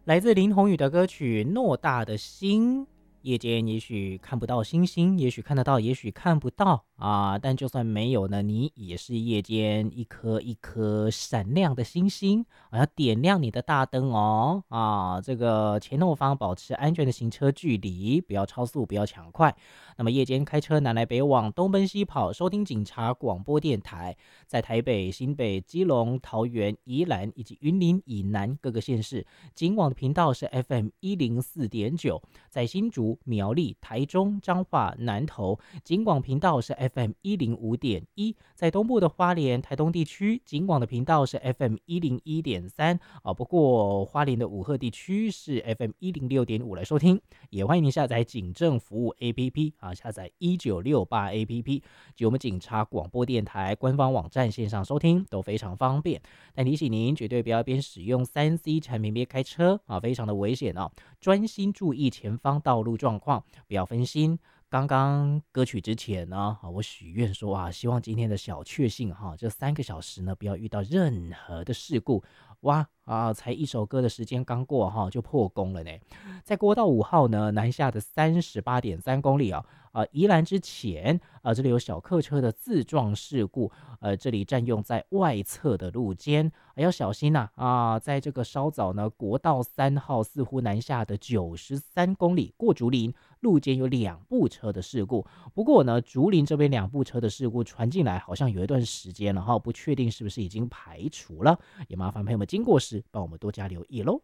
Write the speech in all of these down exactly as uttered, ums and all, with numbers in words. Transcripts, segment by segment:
来自林宏宇的歌曲《偌大的心》。夜间也许看不到星星，也许看得到，也许看不到啊！但就算没有呢，你也是夜间一颗一颗闪亮的星星，啊，要点亮你的大灯哦！啊，这个前后方保持安全的行车距离，不要超速，不要抢快。那么夜间开车南来北往，东奔西跑，收听警察广播电台，在台北、新北、基隆、桃园、宜兰以及云林以南各个县市，警广的频道是 F M 一零四点九，在新竹、苗栗、台中、彰化、南投，警广频道是 F M 一零五点一，在东部的花莲、台东地区，警广的频道是 F M 一零一点三啊。不过花莲的武鹤地区是 F M 一零六点五来收听，也欢迎您下载警政服务 A P P 啊，下载一九六八 A P P， 及我们警察广播电台官方网站线上收听都非常方便。但提醒您，绝对不要边使用三 C 产品边开车啊，非常的危险哦。专心注意前方道路状况，不要分心。刚刚歌曲之前呢，我许愿说啊，希望今天的小确幸哈，这三个小时呢，不要遇到任何的事故。哇啊，才一首歌的时间刚过哈，就破功了呢。在国道五号呢，南下的三十八点三公里啊，啊，宜兰之前啊，这里有小客车的自撞事故，呃，这里占用在外侧的路肩，还要小心呐啊！在这个稍早呢，国道三号似乎南下的九十三公里过竹林路肩有两部车的事故，不过呢，竹林这边两部车的事故传进来好像有一段时间了哈，不确定是不是已经排除了，也麻烦朋友们经过时帮我们多加留意喽。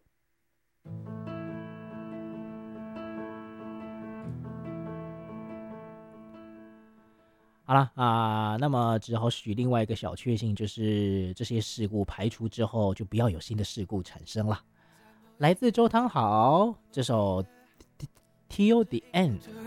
好了啊，那么只好许另外一个小确幸，就是这些事故排除之后，就不要有新的事故产生了。来自周汤豪这首《Till the End》。